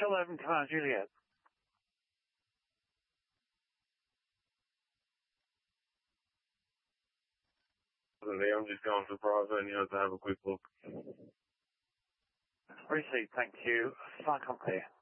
11, Command Juliet. I'm just going to Bravo and you have to have a quick look. Received, thank you. Flight complete.